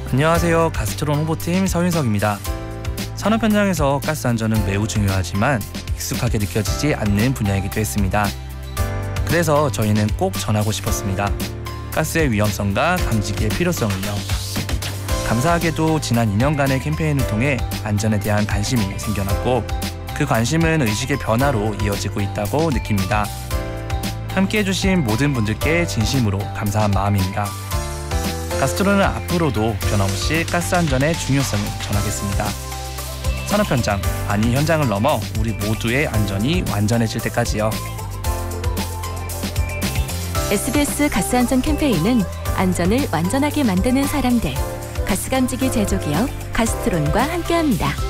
안녕하세요. 가스트론 홍보팀 서윤석입니다. 산업 현장에서 가스 안전은 매우 중요하지만 익숙하게 느껴지지 않는 분야이기도 했습니다. 그래서 저희는 꼭 전하고 싶었습니다. 가스의 위험성과 감지기의 필요성을요. 감사하게도 지난 2년간의 캠페인을 통해 안전에 대한 관심이 생겨났고 그 관심은 의식의 변화로 이어지고 있다고 느낍니다. 함께해 주신 모든 분들께 진심으로 감사한 마음입니다. 가스트론은 앞으로도 변함없이 가스 안전의 중요성을 전하겠습니다. 산업 현장, 아니 현장을 넘어 우리 모두의 안전이 완전해질 때까지요. SBS 가스안전 캠페인은 안전을 완전하게 만드는 사람들, 가스감지기 제조기업 가스트론과 함께합니다.